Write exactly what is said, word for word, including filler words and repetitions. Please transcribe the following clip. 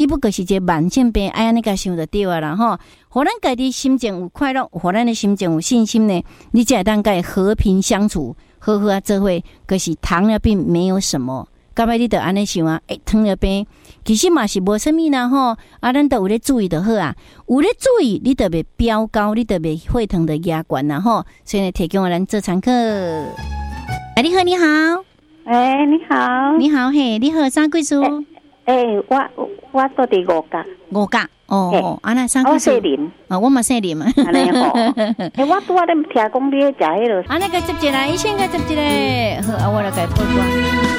不过是一个慢性病，哎呀，你甲想就对啊啦吼。互咱家己心情有快乐，互咱的心情有信心呢，你才会当甲和平相处，好好啊做伙。可是糖尿病没有什么，到尾你得安尼想啊，诶、欸，糖尿病其实嘛是无啥物啦吼，啊，咱都有咧注意就好啊，有咧注意，你得袂飙高，你得袂血糖的压悬啦吼，所以呢，提供咱做参考。哎，你好，你好， 哎、欸，你好， 你好嘿，你好，啥贵数？ 哎、欸，我我住伫五甲， 五甲哦，啊那啥贵数？ 我姓林啊，我嘛姓林啊。 安尼吼，哎，我拄仔咧听讲你咧食迄个， 啊，那个接一个，一千个接一个，好啊，我来给报关。